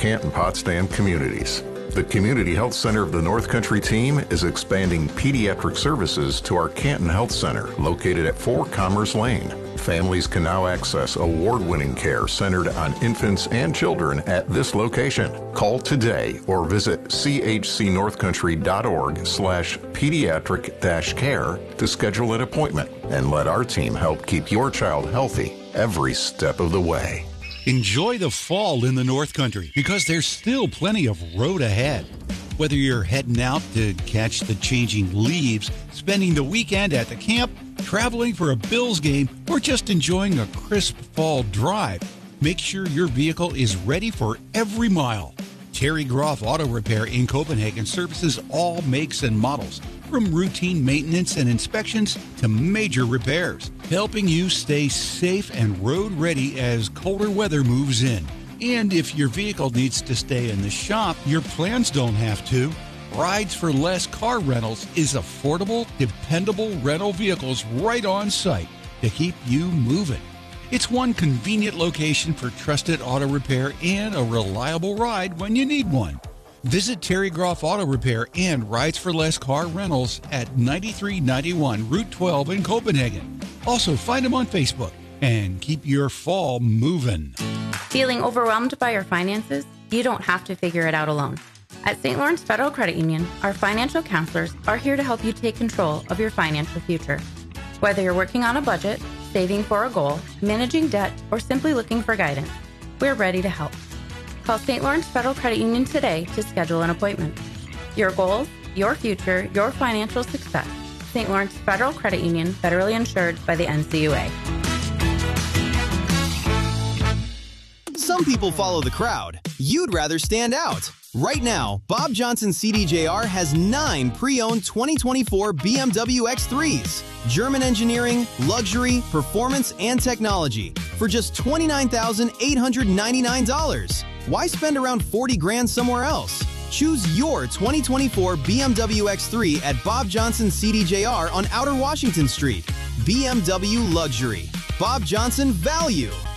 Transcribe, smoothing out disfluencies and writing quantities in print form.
Canton Potsdam communities. The Community Health Center of the North Country team is expanding pediatric services to our Canton Health Center, located at 4 Commerce Lane. Families can now access award-winning care centered on infants and children at this location. Call today or visit chcnorthcountry.org/pediatric-care to schedule an appointment and let our team help keep your child healthy every step of the way. Enjoy the fall in the North Country because there's still plenty of road ahead. Whether you're heading out to catch the changing leaves, spending the weekend at the camp, traveling for a Bills game, or just enjoying a crisp fall drive, make sure your vehicle is ready for every mile. Terry Groff Auto Repair in Copenhagen services all makes and models, from routine maintenance and inspections to major repairs, helping you stay safe and road ready as colder weather moves in. And if your vehicle needs to stay in the shop, your plans don't have to. Rides for Less Car Rentals is affordable, dependable rental vehicles right on site to keep you moving. It's one convenient location for trusted auto repair and a reliable ride when you need one. Visit Terry Groff Auto Repair and Rides for Less Car Rentals at 9391 Route 12 in Copenhagen. Also, find them on Facebook and keep your fall moving. Feeling overwhelmed by your finances? You don't have to figure it out alone. At St. Lawrence Federal Credit Union, our financial counselors are here to help you take control of your financial future. Whether you're working on a budget, saving for a goal, managing debt, or simply looking for guidance, we're ready to help. Call St. Lawrence Federal Credit Union today to schedule an appointment. Your goals, your future, your financial success. St. Lawrence Federal Credit Union, federally insured by the NCUA. Some people follow the crowd. You'd rather stand out. Right now, Bob Johnson CDJR has 9 pre-owned 2024 BMW X3s. German engineering, luxury, performance, and technology for just $29,899. Why spend around $40 grand somewhere else? Choose your 2024 BMW X3 at Bob Johnson CDJR on Outer Washington Street. BMW Luxury. Bob Johnson Value.